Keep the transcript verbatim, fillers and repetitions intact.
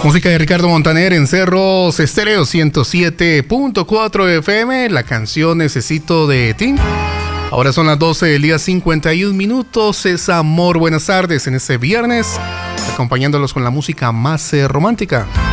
Música de Ricardo Montaner en Cerros Estéreo ciento siete punto cuatro F M. La canción Necesito de ti. Ahora son las doce del día, cincuenta y un minutos. Es Amor, buenas tardes en este viernes, acompañándolos con la música más eh, romántica.